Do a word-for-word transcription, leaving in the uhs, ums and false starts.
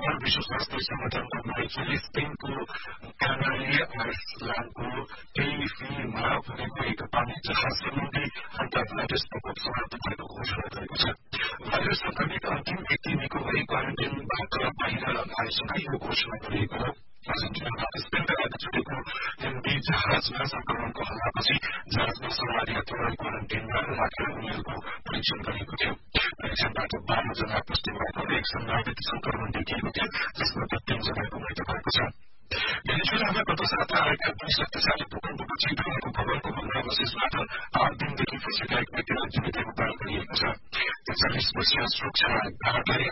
विश्व स्वास्थ्य संगठनको माइकले स्पेनको कानाले आइसल्याण्डको टेलिफीमा पुगेको एक पानी जहाज सम्बन्धी अन्तर्वाइरस प्रकोप समाप्त भएको घोषणा गरेको छ। भाइरस संक्रमित अन्तिम व्यक्ति निको भई क्वारेन्टाइनबाट बाहिर आएसँगै यो घोषणा गरिएको हो। अर्जेन्टिनाबाट स्पेनका लागि छुटेको एमबी जहाजमा संक्रमणको हल्लापछि जहाजमा सवार यात्रुलाई क्वारेन्टाइनमा राखेर उनीहरूको परीक्षण गरिएको थियो। परीक्षणबाट बाह्र जना पुष्टि भएको एक सम्भावित संक्रमण देखिएको थियो, जसमा तीनजनाको मृत्यु भएको छ। भेनेजुएलामा गत साता आएका दुई शक्तिशाली भूकम्पपछि ढलेको भवनको भग्नावशेषबाट आठ दिनदेखि फँसेका एक व्यक्तिलाई जीवित उद्धार गरिएको छ। त्रिचालिस वर्षीय सुरक्षा गार्डलाई